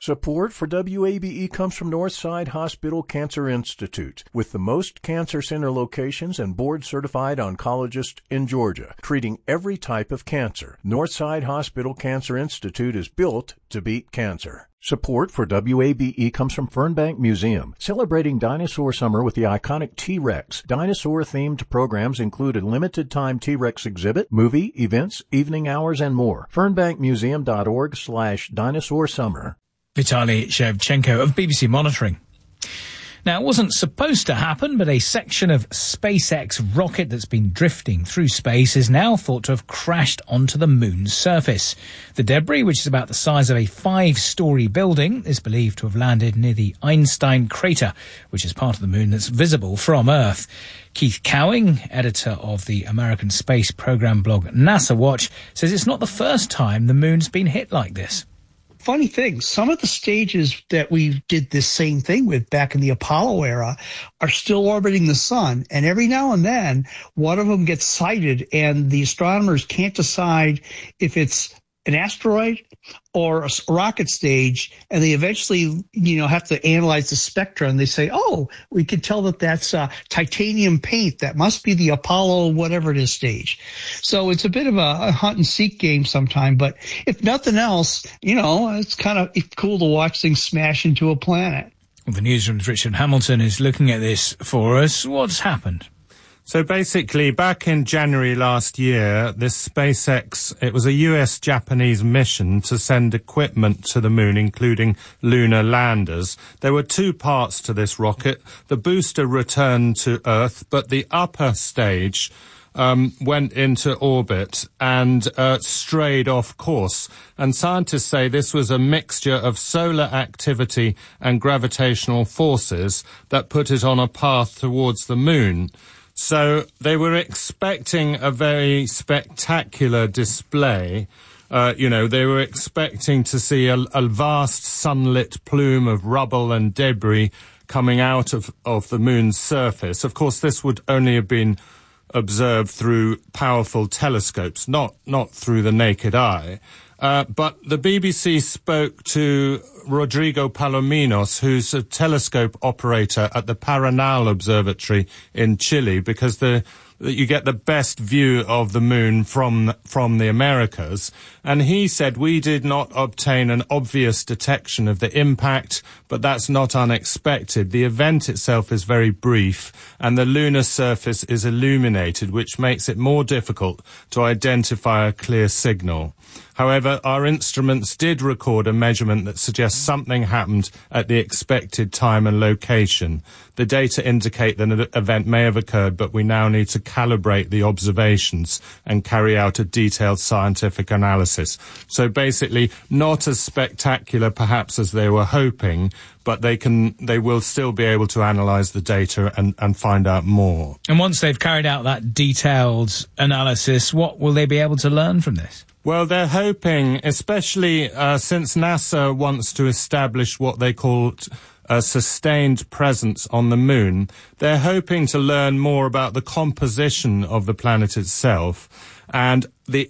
Support for WABE comes from Northside Hospital Cancer Institute, with the most cancer center locations and board-certified oncologists in Georgia, treating every type of cancer. Northside Hospital Cancer Institute is built to beat cancer. Support for WABE comes from Fernbank Museum, celebrating dinosaur summer with the iconic T-Rex. Dinosaur-themed programs include a limited-time T-Rex exhibit, movie, events, evening hours, and more. Fernbankmuseum.org/dinosaur summer. Vitaly Shevchenko of BBC Monitoring. Now, it wasn't supposed to happen, but a section of SpaceX rocket that's been drifting through space is now thought to have crashed onto the moon's surface. The debris, which is about the size of a 5-story building, is believed to have landed near the Einstein crater, which is part of the moon that's visible from Earth. Keith Cowing, editor of the American space program blog NASA Watch, says it's not the first time the moon's been hit like this. Funny thing, some of the stages that we did this same thing with back in the Apollo era are still orbiting the sun. And every now and then, one of them gets sighted and the astronomers can't decide if it's an asteroid or a rocket stage, and they eventually, have to analyze the spectra, and they say, oh, we can tell that that's titanium paint. That must be the Apollo whatever it is stage. So it's a bit of a hunt and seek game sometime, but if nothing else, it's kind of cool to watch things smash into a planet. Well, the newsroom's Richard Hamilton is looking at this for us. What's happened? So basically, back in January last year, this SpaceX, it was a US-Japanese mission to send equipment to the moon, including lunar landers. There were 2 parts to this rocket. The booster returned to Earth, but the upper stage went into orbit and strayed off course. And scientists say this was a mixture of solar activity and gravitational forces that put it on a path towards the moon. So they were expecting a very spectacular display. They were expecting to see a vast sunlit plume of rubble and debris coming out of the moon's surface. Of course, this would only have been observed through powerful telescopes, not through the naked eye. But the BBC spoke to Rodrigo Palominos, who's a telescope operator at the Paranal Observatory in Chile, because you get the best view of the moon from the Americas. And he said, we did not obtain an obvious detection of the impact, but that's not unexpected. The event itself is very brief, and the lunar surface is illuminated, which makes it more difficult to identify a clear signal. However, our instruments did record a measurement that suggests something happened at the expected time and location. The data indicate that an event may have occurred, but we now need to calibrate the observations and carry out a detailed scientific analysis. So basically, not as spectacular perhaps as they were hoping, but they will still be able to analyze the data and find out more. And once they've carried out that detailed analysis, what will they be able to learn from this? Well, they're hoping, especially since NASA wants to establish what they call a sustained presence on the moon, they're hoping to learn more about the composition of the planet itself and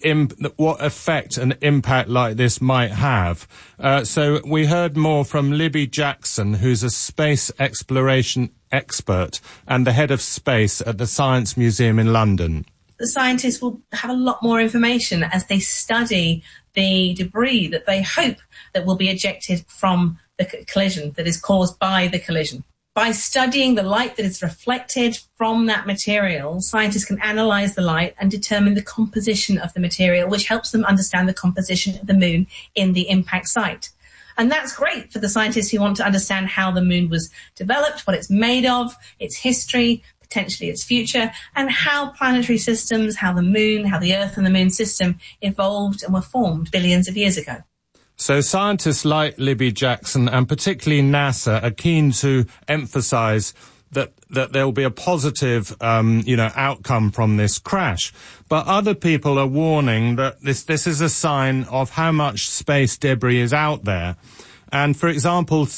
what effect an impact like this might have. So we heard more from Libby Jackson, who's a space exploration expert and the head of space at the Science Museum in London. The scientists will have a lot more information as they study the debris that they hope that will be ejected from the collision, that is caused by the collision. By studying the light that is reflected from that material, scientists can analyze the light and determine the composition of the material, which helps them understand the composition of the moon in the impact site. And that's great for the scientists who want to understand how the moon was developed, what it's made of, its history, potentially its future, and how planetary systems, how the moon, how the Earth and the moon system evolved and were formed billions of years ago. So scientists like Libby Jackson and particularly NASA are keen to emphasize that there will be a positive, outcome from this crash. But other people are warning that this is a sign of how much space debris is out there. And, for example,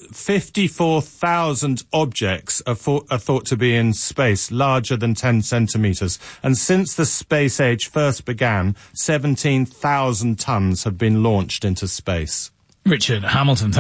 54,000 objects are thought to be in space, larger than 10 centimeters. And since the space age first began, 17,000 tons have been launched into space. Richard Hamilton.